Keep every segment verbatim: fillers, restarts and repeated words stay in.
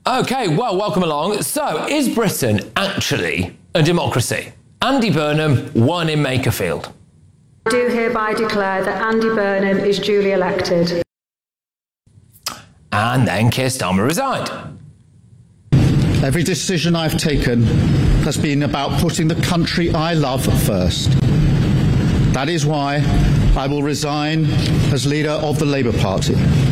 OK, well, welcome along. So, is Britain actually a democracy? Andy Burnham won in Makerfield. I do hereby declare that Andy Burnham is duly elected. And then Keir Starmer resigned. Every decision I've taken has been about putting the country I love first. That is why I will resign as leader of the Labour Party.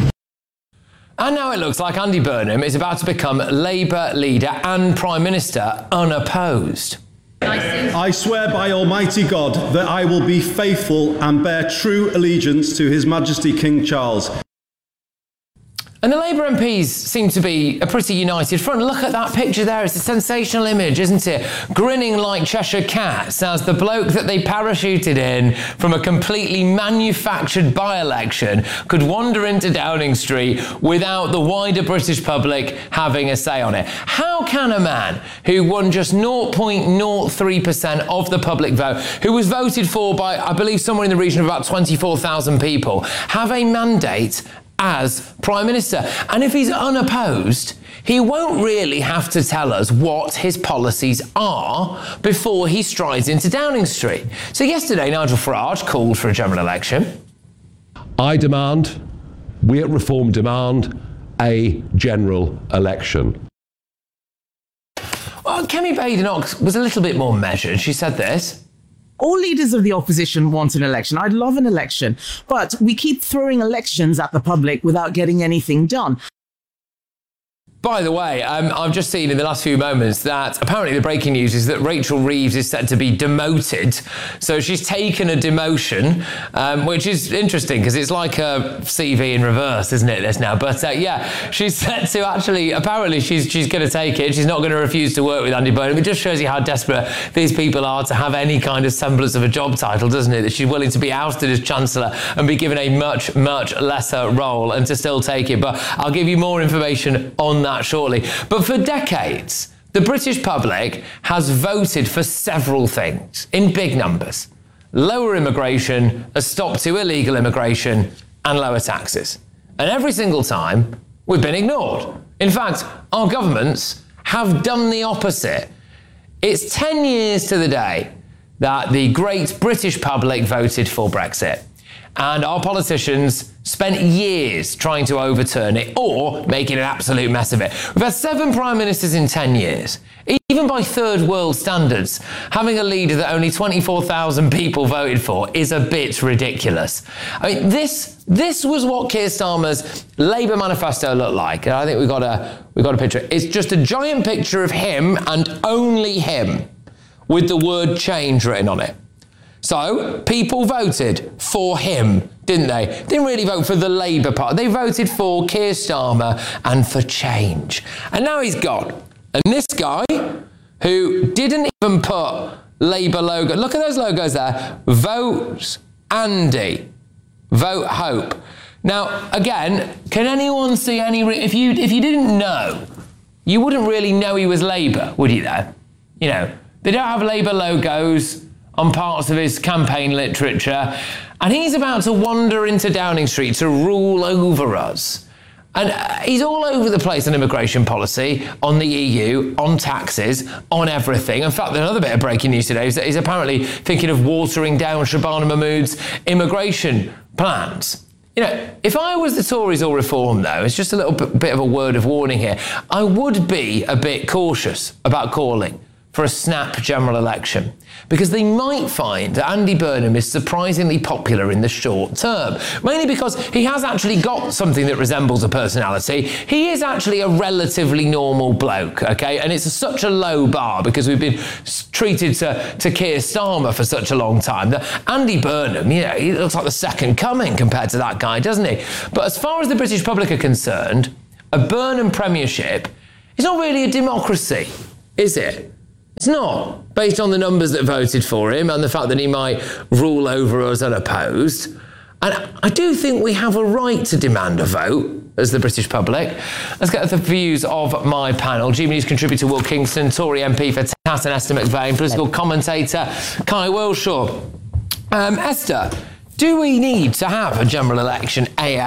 And now it looks like Andy Burnham is about to become Labour leader and Prime Minister unopposed. I swear by Almighty God that I will be faithful and bear true allegiance to His Majesty King Charles. And the Labour M Ps seem to be a pretty united front. Look at that picture there. It's a sensational image, isn't it? Grinning like Cheshire Cats as the bloke that they parachuted in from a completely manufactured by-election could wander into Downing Street without the wider British public having a say on it. How can a man who won just zero point zero three percent of the public vote, who was voted for by, I believe, somewhere in the region of about twenty-four thousand people, have a mandate as Prime Minister? And if he's unopposed, he won't really have to tell us what his policies are before he strides into Downing Street. So yesterday, Nigel Farage called for a general election. I demand, we at Reform demand, a general election. Well, Kemi Badenoch was a little bit more measured. She said this. All leaders of the opposition want an election. I'd love an election, but we keep throwing elections at the public without getting anything done. By the way, um, I've just seen in the last few moments that apparently the breaking news is that Rachel Reeves is set to be demoted. So she's taken a demotion, um, which is interesting because it's like a C V in reverse, isn't it, this now? But uh, yeah, she's set to actually, apparently she's she's going to take it. She's not going to refuse to work with Andy Burnham. It just shows you how desperate these people are to have any kind of semblance of a job title, doesn't it? That she's willing to be ousted as Chancellor and be given a much, much lesser role and to still take it. But I'll give you more information on that shortly. But for decades, the British public has voted for several things in big numbers. Lower immigration, a stop to illegal immigration, and lower taxes. And every single time, we've been ignored. In fact, our governments have done the opposite. It's ten years to the day that the great British public voted for Brexit. And our politicians spent years trying to overturn it or making an absolute mess of it. We've had seven prime ministers in ten years. Even by third world standards, having a leader that only twenty-four thousand people voted for is a bit ridiculous. I mean, this this was what Keir Starmer's Labour manifesto looked like. And I think we've got a, we've got a picture. It's just a giant picture of him and only him with the word change written on it. So, people voted for him, didn't they? Didn't really vote for the Labour Party. They voted for Keir Starmer and for change. And now he's gone. And this guy, who didn't even put Labour logo, look at those logos there, Vote Andy, Vote Hope. Now, again, can anyone see any, re- if you if you didn't know, you wouldn't really know he was Labour, would you though? You know, they don't have Labour logos on parts of his campaign literature, and he's about to wander into Downing Street to rule over us. And he's all over the place on immigration policy, on the E U, on taxes, on everything. In fact, another bit of breaking news today is that he's apparently thinking of watering down Shabana Mahmood's immigration plans. You know, if I was the Tories or Reform, though, it's just a little bit of a word of warning here, I would be a bit cautious about calling for a snap general election, because they might find that Andy Burnham is surprisingly popular in the short term, mainly because he has actually got something that resembles a personality. He is actually a relatively normal bloke, okay? And it's a, such a low bar because we've been treated to, to Keir Starmer for such a long time that Andy Burnham, you know, he looks like the second coming compared to that guy, doesn't he? But as far as the British public are concerned, a Burnham premiership is not really a democracy, is it? It's not, based on the numbers that voted for him and the fact that he might rule over us unopposed. And I do think we have a right to demand a vote as the British public. Let's get the views of my panel. G B News contributor Will Kingston, Tory M P for Tass and Esther McVeigh, political commentator Kai Wilshaw. Um, Esther, Do we need to have a general election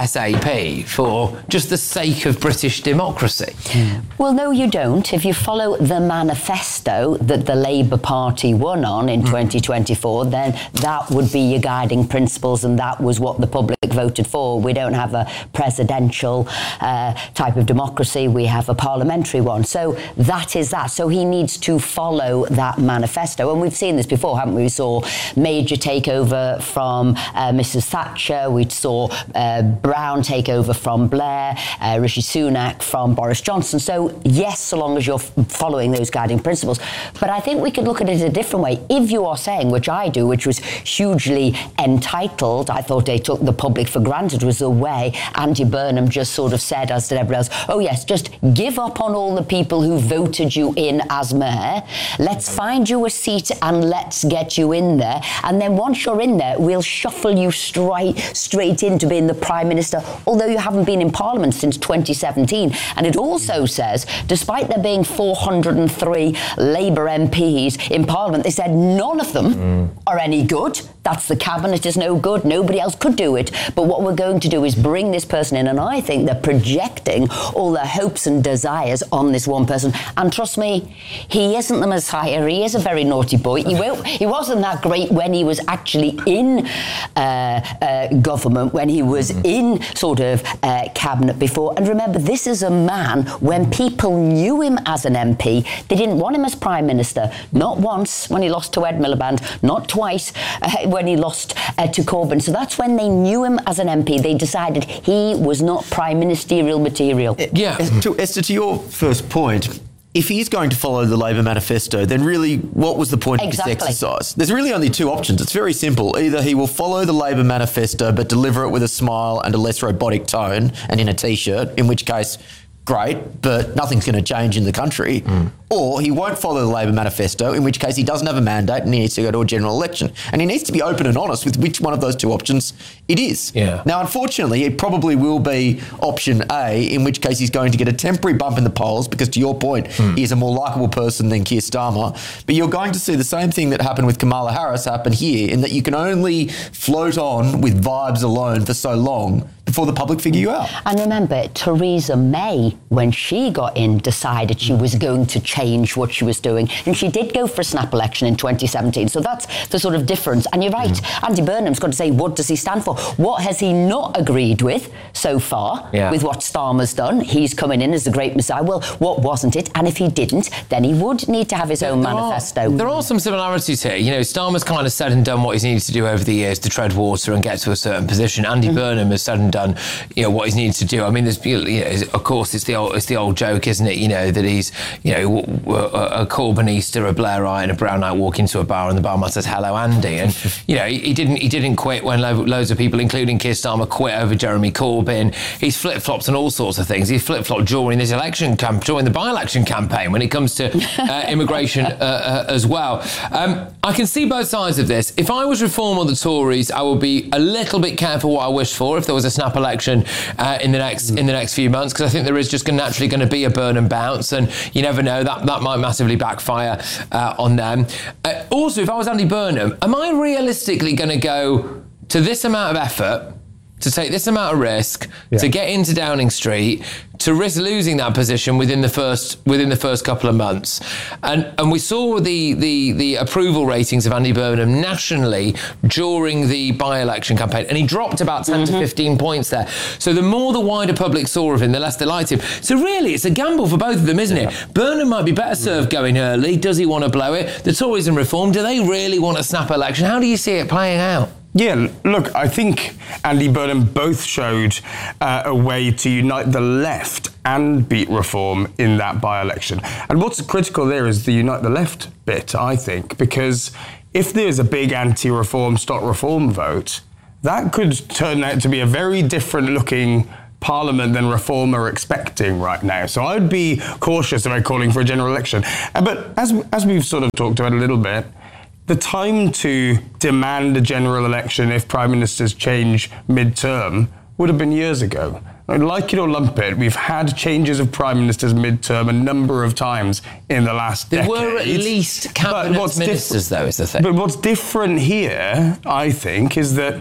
ASAP for just the sake of British democracy? Well, no, you don't. If you follow the manifesto that the Labour Party won on in mm. twenty twenty-four, then that would be your guiding principles, and that was what the public voted for. We don't have a presidential uh, type of democracy. We have a parliamentary one. So that is that. So he needs to follow that manifesto. And we've seen this before, haven't we? We saw Major take over from Uh, Missus Thatcher. We saw uh, Brown take over from Blair, uh, Rishi Sunak from Boris Johnson. So yes, so long as you're f- following those guiding principles. But I think we could look at it a different way. If you are saying, which I do, which was hugely entitled, I thought they took the public for granted, was the way Andy Burnham just sort of said, as did everybody else, oh yes, just give up on all the people who voted you in as mayor. Let's find you a seat and let's get you in there. And then once you're in there, we'll shuffle you straight straight into being the Prime Minister, although you haven't been in Parliament since twenty seventeen. And it also says, despite there being four hundred three Labour M Ps in Parliament, they said none of them mm. are any good. That's the cabinet is no good. Nobody else could do it. But what we're going to do is bring this person in, and I think they're projecting all their hopes and desires on this one person. And trust me, he isn't the Messiah. He is a very naughty boy. He won't, he wasn't that great when he was actually in Uh, uh, government, when he was mm-hmm. in sort of uh, cabinet before. And remember, this is a man, when people knew him as an M P, they didn't want him as Prime Minister. Not once when he lost to Ed Miliband, not twice uh, when he lost uh, to Corbyn. So that's when they knew him as an M P. They decided he was not prime ministerial material. Yeah. To, Esther, to your first point, if he's going to follow the Labour manifesto, then really what was the point exactly. of this exercise? There's really only two options. It's very simple. Either he will follow the Labour manifesto but deliver it with a smile and a less robotic tone and in a T-shirt, in which case, great, but nothing's going to change in the country. Mm. Or he won't follow the Labour manifesto, in which case he doesn't have a mandate and he needs to go to a general election. And he needs to be open and honest with which one of those two options it is. Yeah. Now, unfortunately, it probably will be option A, in which case he's going to get a temporary bump in the polls because, to your point, mm. he is a more likeable person than Keir Starmer. But you're going to see the same thing that happened with Kamala Harris happen here, in that you can only float on with vibes alone for so long before the public figure you out. And remember, Theresa May, when she got in, decided she was going to change what she was doing. And she did go for a snap election in twenty seventeen. So that's the sort of difference. And you're right, mm. Andy Burnham's got to say, what does he stand for? What has he not agreed with so far yeah. with what Starmer's done? He's coming in as the great messiah. Well, what wasn't it? And if he didn't, then he would need to have his there own manifesto. Are, there are some similarities here. You know, Starmer's kind of said and done what he's needed to do over the years to tread water and get to a certain position. Andy mm. Burnham has said and done, you know, what he's needed to do. I mean, there's, you know, of course, it's the old, it's the old joke, isn't it? You know, that he's, you know, a, a Corbynista, a Blairite, and a Brownite walk into a bar, and the barman says, "Hello, Andy." And you know, he, he didn't, he didn't quit when lo- loads of people, including Keir Starmer, quit over Jeremy Corbyn. He's flip flopped on all sorts of things. He's flip flopped during this election camp, during the by-election campaign, when it comes to uh, immigration uh, uh, as well. Um, I can see both sides of this. If I was Reform or the Tories, I would be a little bit careful what I wish for if there was a snap election uh, in the next in the next few months, because I think there is just gonna, naturally going to be a Burnham bounce, and you never know, that that might massively backfire uh, on them. Uh, also, if I was Andy Burnham, am I realistically going to go to this amount of effort, to take this amount of risk, yeah. to get into Downing Street, to risk losing that position within the first within the first couple of months? And and we saw the the the approval ratings of Andy Burnham nationally during the by-election campaign, and he dropped about ten mm-hmm. to fifteen points there. So the more the wider public saw of him, the less they liked him. So really, it's a gamble for both of them, isn't yeah. it? Burnham might be better served going early. Does he want to blow it? The Tories and Reform, do they really want a snap election? How do you see it playing out? Yeah, look, I think Andy Burnham both showed uh, a way to unite the left and beat Reform in that by-election. And what's critical there is the unite the left bit, I think, because if there's a big anti-Reform, stop Reform vote, that could turn out to be a very different looking Parliament than Reform are expecting right now. So I'd be cautious about calling for a general election. Uh, but as as we've sort of talked about a little bit, the time to demand a general election if Prime Ministers change mid-term would have been years ago. Like it or lump it, we've had changes of Prime Ministers mid-term a number of times in the last there decade. There were at least cabinet ministers, diff- though, is the thing. But what's different here, I think, is that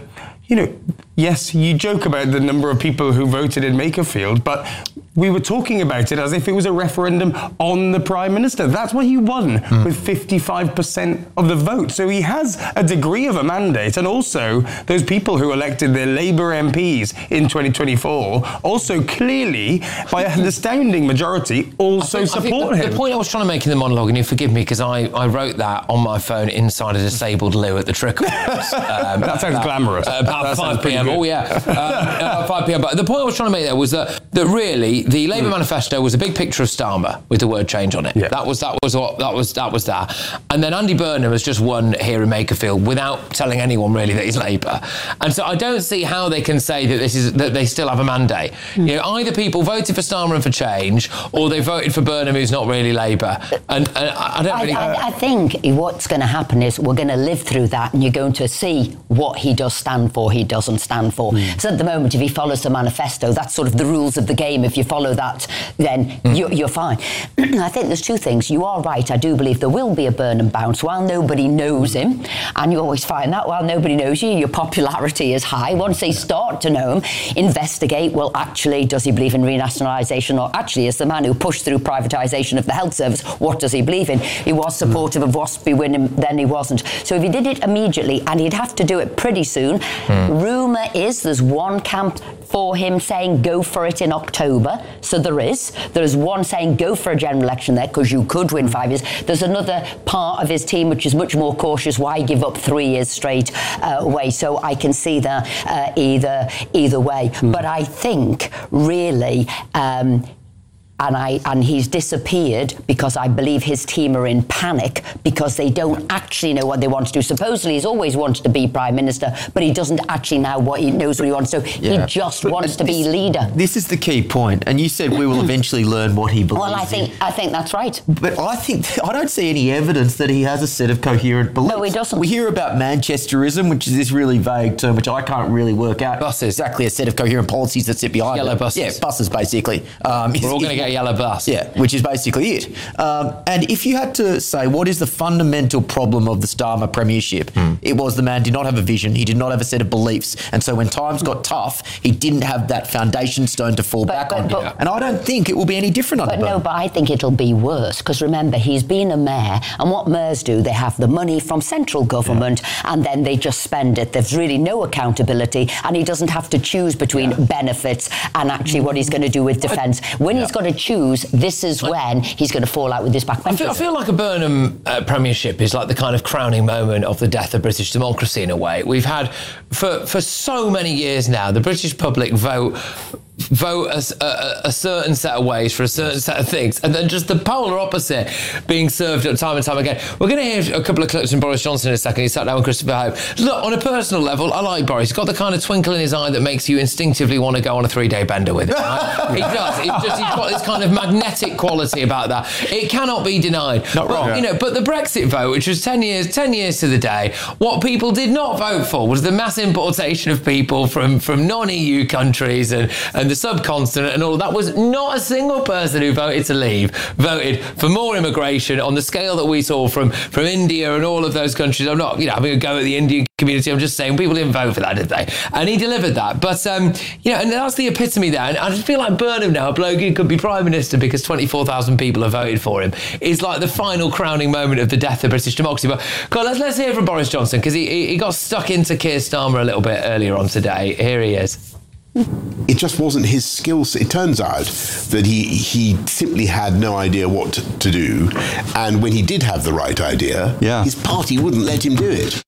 you know, yes, you joke about the number of people who voted in Makerfield, but we were talking about it as if it was a referendum on the Prime Minister. That's what he won mm. with fifty-five percent of the vote. So he has a degree of a mandate. And also, those people who elected their Labour M Ps in twenty twenty-four also clearly, by an astounding majority, also think, support the, him. The point I was trying to make in the monologue, and you forgive me because I, I wrote that on my phone inside a disabled loo at the Trickle. Um, that sounds about, glamorous. Uh, about that five p.m. Oh, yeah. Uh, uh, five p.m. But the point I was trying to make there was that, that really the Labour mm. manifesto was a big picture of Starmer with the word change on it. Yeah. That was that was what that was that was that. And then Andy Burnham has just won here in Makerfield without telling anyone really that he's Labour. And so I don't see how they can say that this is that they still have a mandate. Mm. You know, either people voted for Starmer and for change, or they voted for Burnham, who's not really Labour. And, and I don't really. I, I, I think what's going to happen is we're going to live through that, and you're going to see what he does stand for, he doesn't stand for. Mm. So at the moment, if he follows the manifesto, that's sort of the rules of the game. If you follow that, then mm. you're, you're fine. I think there's two things. You are right. I do believe there will be a Burnham bounce while nobody knows him, and you always find that while nobody knows you, your popularity is high. Once they start to know him, investigate, well, actually, does he believe in renationalisation, or actually, as the man who pushed through privatisation of the health service, what does he believe in? He was supportive mm. of Waspy Winham, then he wasn't. So if he did it immediately, and he'd have to do it pretty soon, mm. rumour is there's one camp for him saying go for it in October. So there is. There's one saying go for a general election there because you could win five years. There's another part of his team which is much more cautious. Why give up three years straight uh, away? So I can see that uh, either either way. Mm. But I think really. Um, And I and he's disappeared because I believe his team are in panic because they don't actually know what they want to do. Supposedly he's always wanted to be Prime Minister, but he doesn't actually know what he knows what he wants to do. Yeah. He just but wants to this, be leader. This is the key point. And you said we will eventually learn what he believes. Well, I think in. I think that's right. But I think I don't see any evidence that he has a set of coherent beliefs. No, he doesn't. We hear about Manchesterism, which is this really vague term, which I can't really work out. Buses. Exactly a set of coherent policies that sit behind Yellow it. buses. Yeah, buses basically. Um, We're all going to get a yellow bus. Yeah, which is basically it. Um, and if you had to say what is the fundamental problem of the Starmer premiership, mm. it was the man did not have a vision, he did not have a set of beliefs, and so when times got tough, he didn't have that foundation stone to fall but, back but, on. But, and I don't think it will be any different under But no, but I think it'll be worse, because remember, he's been a mayor, and what mayors do, they have the money from central government, yeah. and then they just spend it. There's really no accountability, and he doesn't have to choose between yeah. benefits and actually what he's going to do with defence. When yeah. he's got to choose, this is when he's going to fall out with this backbench. I feel, I feel like a Burnham uh, premiership is like the kind of crowning moment of the death of British democracy in a way. We've had, for, for so many years now, the British public vote vote a, a, a certain set of ways for a certain set of things, and then just the polar opposite being served up time and time again. We're going to hear a couple of clips from Boris Johnson in a second. He sat down with Christopher Hope. Look, on a personal level, I like Boris. He's got the kind of twinkle in his eye that makes you instinctively want to go on a three-day bender with him. Right? He does. He's just, he's got this kind of magnetic quality about that. It cannot be denied. Not wrong. But, you know, but the Brexit vote, which was ten years, ten years to the day, what people did not vote for was the mass importation of people from, from non-E U countries and, and the subcontinent and all of that. Was not a single person who voted to leave voted for more immigration on the scale that we saw from, from India and all of those countries. I'm not, you know, having a go at the Indian community. I'm just saying people didn't vote for that, did they? And he delivered that. But, um, you know, and that's the epitome there. And I just feel like Burnham now, a bloke who could be Prime Minister because twenty-four thousand people have voted for him, is like the final crowning moment of the death of British democracy. But God, let's, let's hear from Boris Johnson, because he, he got stuck into Keir Starmer a little bit earlier on today. Here he is. It just wasn't his skill set. It turns out that he he simply had no idea what to do, and when he did have the right idea, yeah. his party wouldn't let him do it.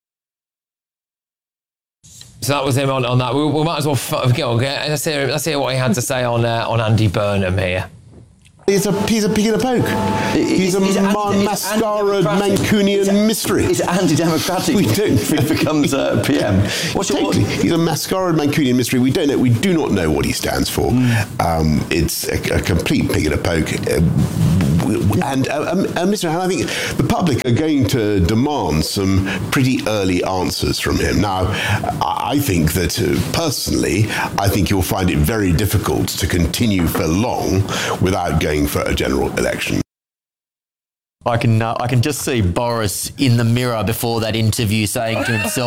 So that was him on, on that. We, we might as well f- go. Okay? Let's hear let's hear what he had to say on uh, on Andy Burnham here. He's a, he's a pig in a poke. He's a ma- mascara Mancunian mystery. He's anti-democratic we don't, if he becomes uh, P M. What's your, what? He's a mascara Mancunian mystery. We don't know. We do not know what he stands for. Mm. Um, it's a, a complete pig in a poke. Uh, and, uh, um, and Mister Han, I think the public are going to demand some pretty early answers from him. Now, I think that uh, personally, I think you'll find it very difficult to continue for long without going for a general election. I can uh, I can just see Boris in the mirror before that interview saying to himself,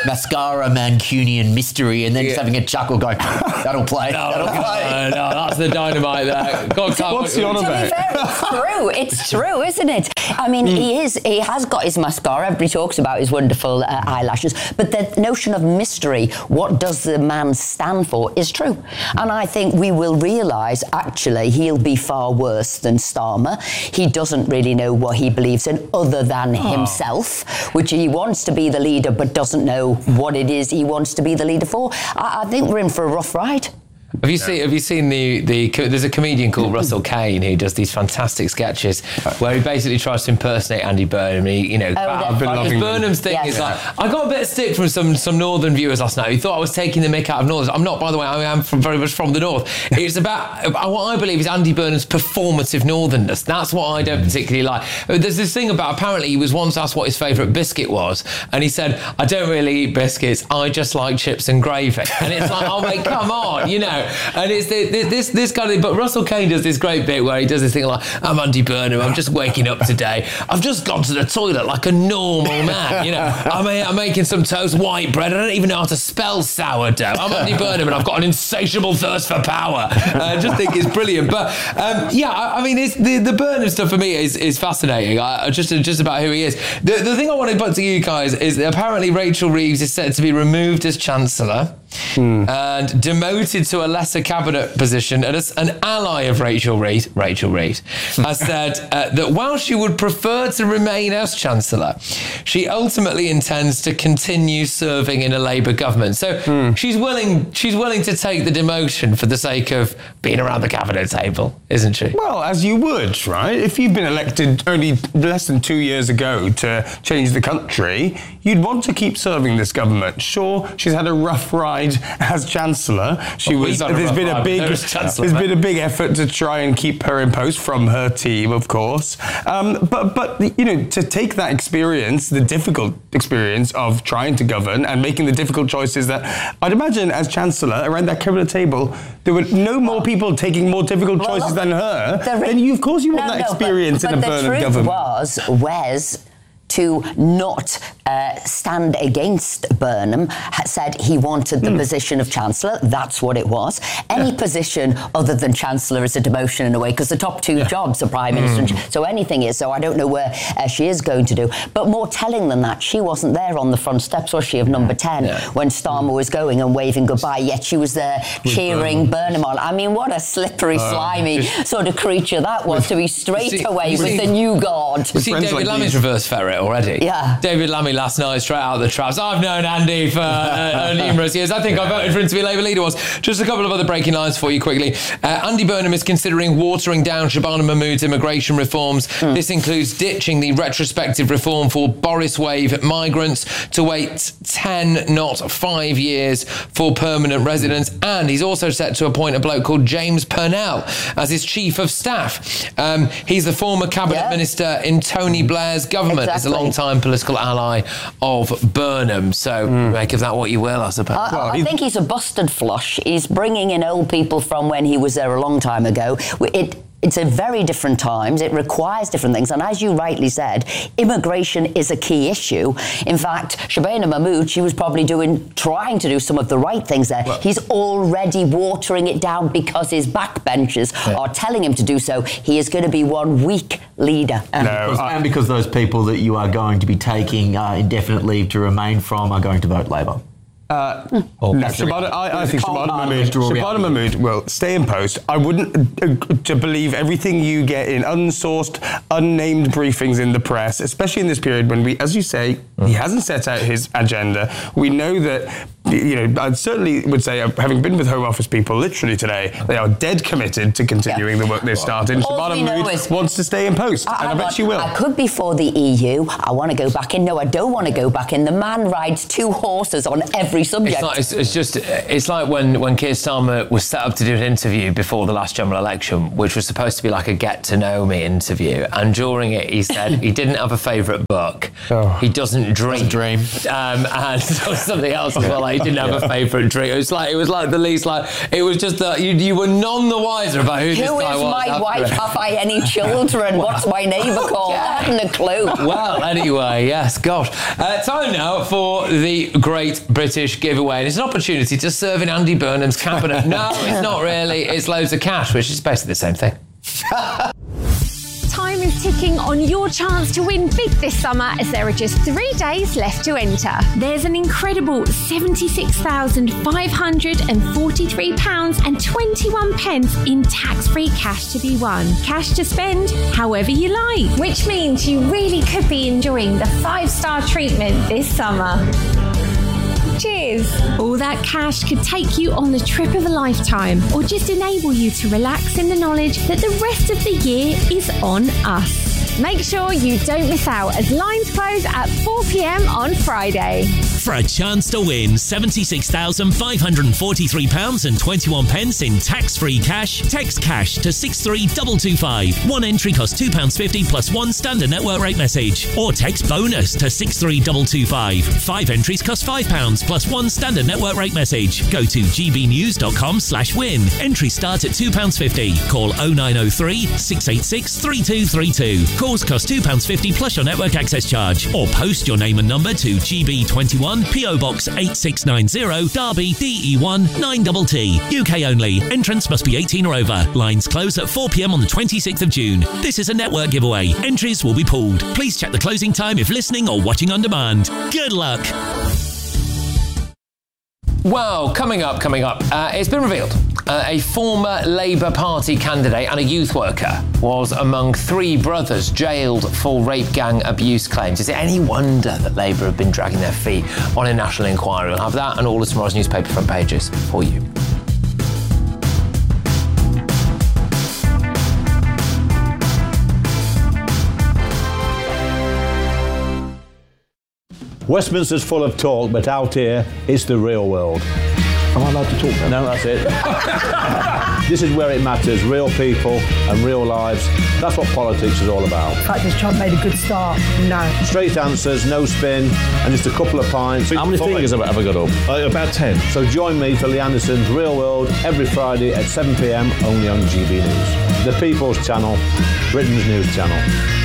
mascara Mancunian mystery and then yeah. just having a chuckle go, that'll play, no, that'll no, play. No, that's the dynamite there. God, what's the on about? It's true, it's true, isn't it? I mean, mm. he is, he has got his mascara, everybody talks about his wonderful uh, eyelashes, but the notion of mystery, what does the man stand for, is true. And I think we will realise, actually, he'll be far worse than Starmer. He doesn't really know what he believes in other than oh. himself, which he wants to be the leader but doesn't know what it is he wants to be the leader for. I, I think we're in for a rough ride. Have you seen? Have you seen the, the? There's a comedian called Russell Kane who does these fantastic sketches where he basically tries to impersonate Andy Burnham. He, you know, oh, I've been loving Burnham's thing yes. is like I got a bit of stick from some some northern viewers last night who thought I was taking the mick out of Northerners. I'm not, by the way. I am from very much from the north. It's about what I believe is Andy Burnham's performative northernness. That's what I don't particularly like. There's this thing about apparently he was once asked what his favourite biscuit was, and he said, "I don't really eat biscuits. I just like chips and gravy." And it's like, oh mate, come on, you know. And it's the, this this kind of, but Russell Kane does this great bit where he does this thing like, "I'm Andy Burnham. I'm just waking up today. I've just gone to the toilet like a normal man. You know, I'm, I'm making some toast, white bread. I don't even know how to spell sourdough. I'm Andy Burnham, and I've got an insatiable thirst for power." I just think it's brilliant. But um, yeah, I, I mean, it's, the the Burnham stuff for me is is fascinating. I, just just about who he is. The the thing I want to put to you guys is that apparently Rachel Reeves is set to be removed as Chancellor. Hmm. And demoted to a lesser cabinet position. And as an ally of Rachel Reeves, Rachel Reeves has said uh, that while she would prefer to remain as Chancellor, she ultimately intends to continue serving in a Labour government. So hmm. she's willing she's willing to take the demotion for the sake of being around the cabinet table, isn't she? Well, as you would, right? If you've been elected only less than two years ago to change the country, you'd want to keep serving this government. Sure, she's had a rough ride as Chancellor. She well, was. There's been a big. There's been a big effort to try and keep her in post from her team, of course. Um, but but you know, to take that experience, the difficult experience of trying to govern and making the difficult choices that I'd imagine as Chancellor around that cabinet table, there were no more people taking more difficult well, choices than her. The, then you, of course, you want no, that experience no, but, in but a Burnham government. The truth was, Wes, to not uh, stand against Burnham, said he wanted the mm. position of Chancellor. That's what it was. Any yeah. position other than Chancellor is a demotion in a way, because the top two yeah. jobs are Prime Minister. Mm. So anything is. So I don't know where uh, she is going to do. But more telling than that, she wasn't there on the front steps, was she, of number ten, yeah. when Starmer was going and waving goodbye, yet she was there cheering Burnham on. I mean, what a slippery, uh, slimy just, sort of creature that was, to be straight see, away with see, the new God. You see David like Lammy's reverse ferret already. Yeah. David Lammy last night, straight out of the traps. I've known Andy for uh, numerous years. I think I voted for him to be Labour leader once. Just a couple of other breaking lines for you quickly. Uh, Andy Burnham is considering watering down Shabana Mahmood's immigration reforms. Mm. This includes ditching the retrospective reform for Boris Wave migrants to wait ten, not five years for permanent residence. And he's also set to appoint a bloke called James Purnell as his chief of staff. Um, he's the former cabinet yeah. minister in Tony Blair's government. Exactly. He's a long time political ally of Burnham. So mm. make of that what you will, I suppose. I, well, I think he's a busted flush. He's bringing in old people from when he was there a long time ago. It It's a very different times. It requires different things. And as you rightly said, immigration is a key issue. In fact, Shabana Mahmood, she was probably doing, trying to do some of the right things there. Well, he's already watering it down because his backbenchers yeah. are telling him to do so. He is going to be one weak leader. And, no, because, I, and because those people that you are going to be taking uh, indefinite leave to remain from are going to vote Labour. Uh, oh, no, Shabana, I, I think Shabana Mahmood, Shabana Mahmood will stay in post. I wouldn't uh, to believe everything you get in unsourced, unnamed briefings in the press, especially in this period when we, as you say, mm. he hasn't set out his agenda. We know that, you know, I certainly would say, uh, having been with Home Office people literally today, they are dead committed to continuing yeah. the work they've started. And Shabana Mahmood wants to stay in post, I, and I, I bet want, she will. I could be for the E U. I want to go back in. No, I don't want to go back in. The man rides two horses on every subject. It's, like, it's, it's just, it's like when, when Keir Starmer was set up to do an interview before the last general election, which was supposed to be like a get-to-know-me interview. And during it, he said he didn't have a favourite book. Oh. He doesn't dream. Doesn't dream. Um, and something else as well. Like, he didn't have a favourite drink. It was like it was like the least like it was just that you, you were none the wiser about who, who this guy was. Who is my wife? Have I any children? What's my neighbour called? Yeah. I hadn't a clue. Well, anyway, yes, gosh. Uh, time now for the Great British Giveaway. And it's an opportunity to serve in Andy Burnham's cabinet. No, it's not really. It's loads of cash, which is basically the same thing. Time is ticking on your chance to win big this summer as there are just three days left to enter. There's an incredible seventy-six thousand five hundred forty-three pounds and twenty-one pence in tax-free cash to be won. Cash to spend however you like, which means you really could be enjoying the five-star treatment this summer. Cheers! All that cash could take you on the trip of a lifetime or just enable you to relax in the knowledge that the rest of the year is on us. Make sure you don't miss out as lines close at four p.m. on Friday. For a chance to win seventy-six thousand five hundred forty-three pounds and twenty-one pence in tax-free cash, text cash to six three two two five. One entry costs two pounds fifty plus one standard network rate message. Or text bonus to six three two two five. Five entries cost five pounds plus one standard network rate message. Go to gbnews.com slash win. Entry starts at two pounds fifty. Call oh nine oh three, six eight six, three two three two. Calls cost two pounds fifty plus your network access charge. Or post your name and number to G B twenty-one, P O Box eight six nine zero, Derby, D E one nine T T. U K only. Entrance must be eighteen or over. Lines close at four p.m. on the twenty-sixth of June. This is a network giveaway. Entries will be pulled. Please check the closing time if listening or watching on demand. Good luck. Well, coming up, coming up, uh, it's been revealed. Uh, a former Labour Party candidate and a youth worker was among three brothers jailed for rape gang abuse claims. Is it any wonder that Labour have been dragging their feet on a national inquiry? We'll have that and all of tomorrow's newspaper front pages for you. Westminster's full of talk, but out here, it's the real world. Am I allowed to talk now? No, that's it. This is where it matters, real people and real lives. That's what politics is all about. In fact, has Trump made a good start? No. Straight answers, no spin, and just a couple of pints. How many fingers have I ever got up? Uh, about ten. So join me for Lee Anderson's Real World every Friday at seven p.m, only on G B News. The People's Channel, Britain's news channel.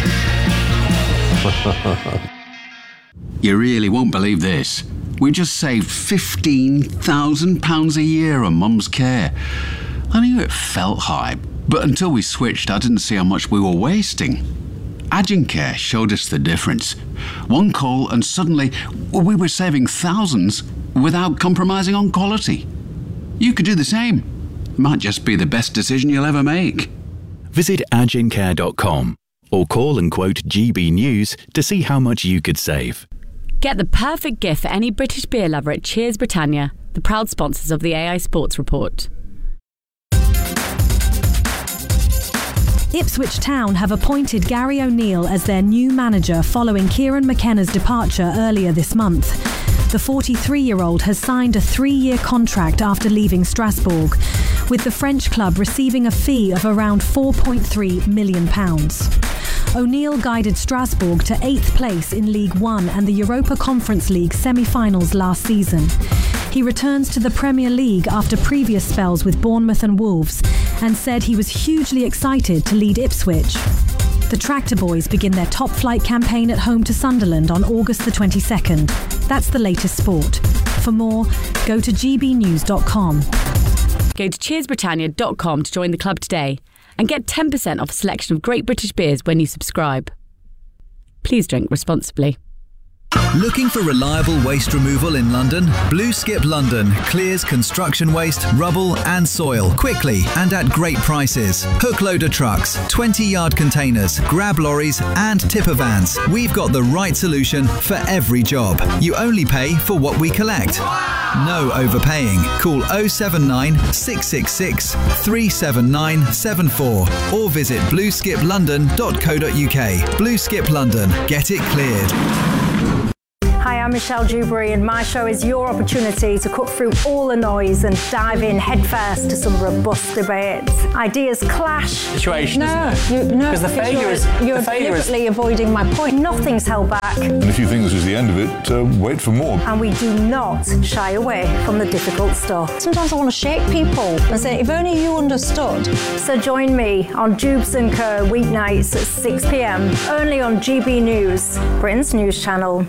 You really won't believe this. We just saved fifteen thousand pounds a year on Mum's care. I knew it felt high, but until we switched, I didn't see how much we were wasting. Agincare showed us the difference. One call and suddenly we were saving thousands without compromising on quality. You could do the same. Might just be the best decision you'll ever make. Visit agincare dot com or call and quote G B News to see how much you could save. Get the perfect gift for any British beer lover at Cheers Britannia, the proud sponsors of the A I Sports Report. Ipswich Town have appointed Gary O'Neill as their new manager following Kieran McKenna's departure earlier this month. The forty-three-year-old has signed a three-year contract after leaving Strasbourg, with the French club receiving a fee of around four point three million pounds. O'Neill guided Strasbourg to eighth place in League One and the Europa Conference League semi-finals last season. He returns to the Premier League after previous spells with Bournemouth and Wolves and said he was hugely excited to lead Ipswich. The Tractor Boys begin their top flight campaign at home to Sunderland on August the twenty-second. That's the latest sport. For more, go to g b news dot com. Go to cheers britannia dot com to join the club today and get ten percent off a selection of great British beers when you subscribe. Please drink responsibly. Looking for reliable waste removal in London? Blue Skip London clears construction waste, rubble and soil quickly and at great prices. Hook loader trucks, twenty yard containers, grab lorries and tipper vans. We've got the right solution for every job. You only pay for what we collect. No overpaying. Call oh seven nine, six six six, three seven nine seven four or visit blue skip london dot co dot u k. Blue Skip London. Get it cleared. Hi, I'm Michelle Dewberry, and my show is your opportunity to cut through all the noise and dive in headfirst to some robust debates. Ideas clash. Situation, no, isn't it? You, no, Because the failure you're, is you're the failure is deliberately avoiding my point. Nothing's held back, And if you think this is the end of it, uh, wait for more. and we do not shy away from the difficult stuff. Sometimes I want to shake people and say, if only you understood. So join me on Dubes and Co weeknights at six p m only on G B News, Britain's news channel.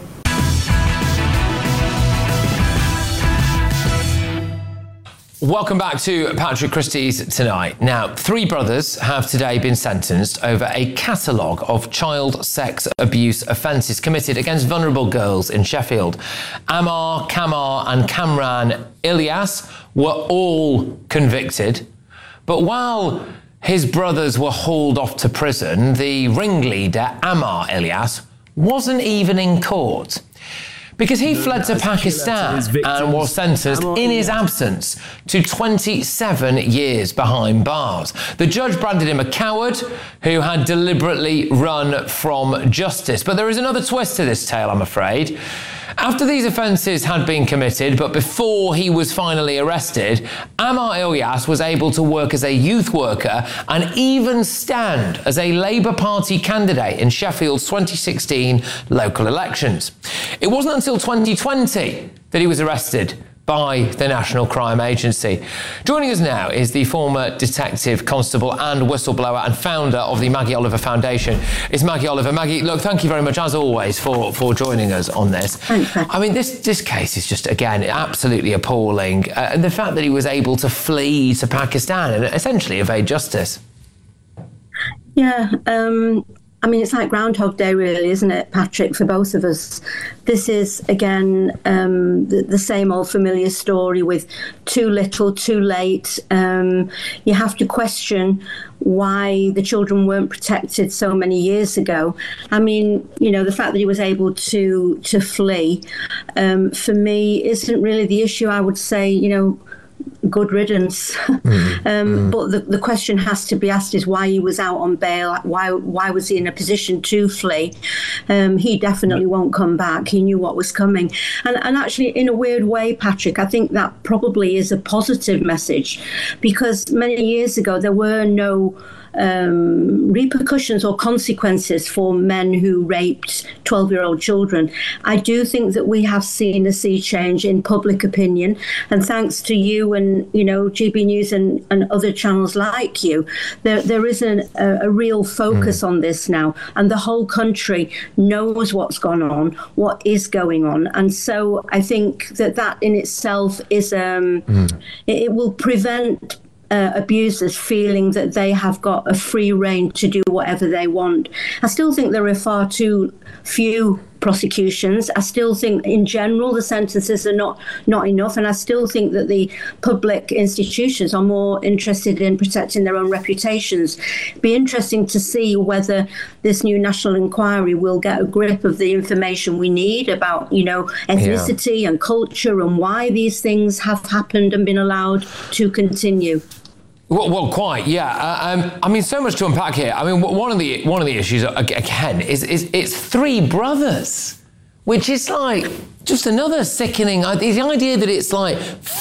Welcome back to Patrick Christie's Tonight. Now, three brothers have today been sentenced over a catalogue of child sex abuse offences committed against vulnerable girls in Sheffield. Ammar, Kamar and Kamran Ilyas were all convicted, but while his brothers were hauled off to prison, the ringleader, Ammar Ilyas, wasn't even in court, because he fled to Pakistan and was sentenced in his absence to twenty-seven years behind bars. The judge branded him a coward who had deliberately run from justice. But there is another twist to this tale, I'm afraid. After these offences had been committed, but before he was finally arrested, Ammar Ilyas was able to work as a youth worker and even stand as a Labour Party candidate in Sheffield's twenty sixteen local elections. It wasn't until twenty twenty that he was arrested by the National Crime Agency. Joining us now is the former detective, constable and whistleblower and founder of the Maggie Oliver Foundation. It's Maggie Oliver. Maggie, look, thank you very much, as always, for, for joining us on this. Thanks. I mean, this, this case is just, again, absolutely appalling. Uh, and the fact that he was able to flee to Pakistan and essentially evade justice. Yeah, um, I mean, it's like Groundhog Day, really, isn't it, Patrick, for both of us? This is, again, um, the, the same old familiar story with too little, too late. Um, you have to question why the children weren't protected so many years ago. I mean, you know, the fact that he was able to to flee, um, for me, isn't really the issue. I would say, you know, good riddance. Mm. um, mm. But the, the question has to be asked is why he was out on bail. Why why was he in a position to flee? Um, he definitely won't come back. He knew what was coming. And, and actually, in a weird way, Patrick, I think that probably is a positive message, because many years ago there were no Um, repercussions or consequences for men who raped twelve-year-old children. I do think that we have seen a sea change in public opinion, and thanks to you and, you know, G B News and, and other channels like you, there there is an, a, a real focus mm. on this now, and the whole country knows what's gone on, what is going on, and so I think that that in itself is um, mm. it, it will prevent Uh, abusers feeling that they have got a free rein to do whatever they want. I still think there are far too few prosecutions. I still think in general the sentences are not not enough, and I still think that the public institutions are more interested in protecting their own reputations. It'd be interesting to see whether this new national inquiry will get a grip of the information we need about, you know, ethnicity yeah. and culture and why these things have happened and been allowed to continue. Well, well, quite, yeah. Uh, um, I mean, so much to unpack here. I mean, one of the one of the issues again is is it's three brothers, which is like just another sickening. The idea that it's like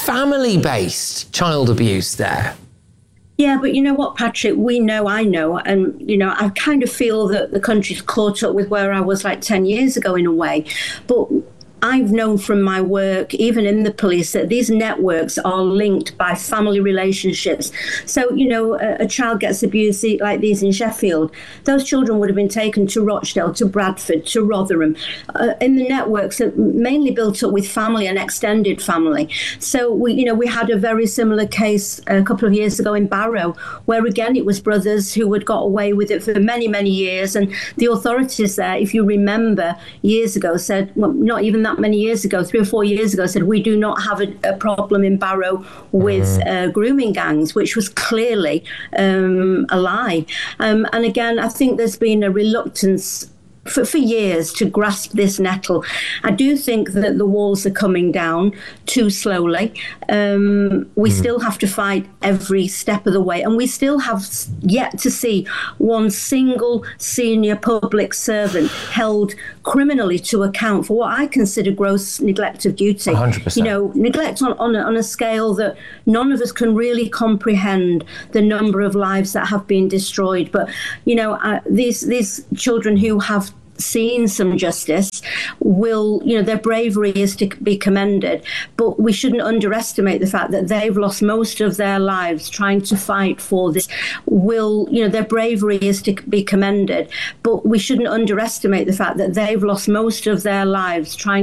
family-based child abuse there. Yeah, but you know what, Patrick? We know, I know, and you know, I kind of feel that the country's caught up with where I was like ten years ago in a way, but I've known from my work, even in the police, that these networks are linked by family relationships. So, you know, a, a child gets abused like these in Sheffield. Those children would have been taken to Rochdale, to Bradford, to Rotherham. Uh, in the networks are mainly built up with family and extended family. So, we, you know, we had a very similar case a couple of years ago in Barrow, where again, it was brothers who had got away with it for many, many years. And the authorities there, if you remember, years ago said, well, not even that many years ago, three or four years ago, said we do not have a, a problem in Barrow with uh, grooming gangs, which was clearly um, a lie. Um, and again, I think there's been a reluctance for, for years to grasp this nettle. I do think that the walls are coming down too slowly. Um, we mm. still have to fight every step of the way, and we still have yet to see one single senior public servant held criminally to account for what I consider gross neglect of duty. one hundred percent. You know, neglect on, on, a, on a scale that none of us can really comprehend the number of lives that have been destroyed. But, you know, uh, these these children who have seen some justice will, you know, their bravery is to be commended, but we shouldn't underestimate the fact that they've lost most of their lives trying to fight for this. Will, you know, their bravery is to be commended, but we shouldn't underestimate the fact that they've lost most of their lives trying